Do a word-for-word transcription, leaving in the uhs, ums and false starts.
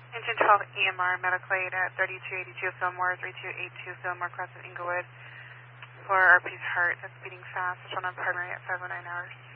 Engine twelve E M R, medical aid at thirty-two eighty-two Fillmore, thirty-two eighty-two Fillmore, Crescent, Inglewood. For R P's heart that's beating fast, one on primary at five oh nine hours.